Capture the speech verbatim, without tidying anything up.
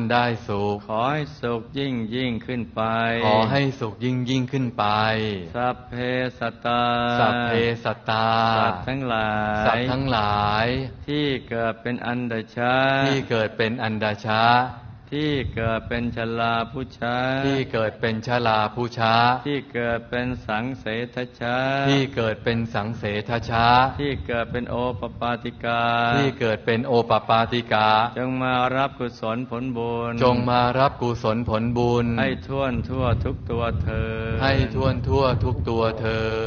ได้สุขขอให้สุขยิ่งยิ่งขึ้นไปขอให้สุขยิ่งยิ่งขึ้นไปสัพเพสัตตาสัพเพสัตตาสัตว์ทั้งหลายสัตว์ทั้งหลายที่เกิดเป็นอันดชะที่เกิดเป็นอันดชะที่เกิดเป็นชลาผู้ช้าที่เกิดเป็นชลาผู้ช้าที่เกิดเป็นสังเสทชาที่เกิดเป็นสังเสทชาที่เกิดเป็นโอปปาติกาที่เกิดเป็นโอปปาติกาจงมารับกุศลผลบุญจงมารับกุศลผลบุญให้ท่วนทั่วทุกตัวเธอให้ท่วนทั่วทุกตัวเธอ